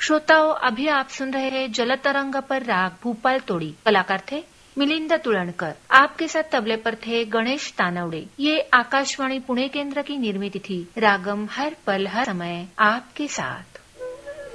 श्रोताओं, अभी आप सुन रहे हैं जल तरंग पर राग भूपाल तोड़ी। कलाकार थे मिलिंद तुलणकर। आपके साथ तबले पर थे गणेश तानवड़े। ये आकाशवाणी पुणे केंद्र की निर्मित थी। रागम हर पल हर समय आपके साथ।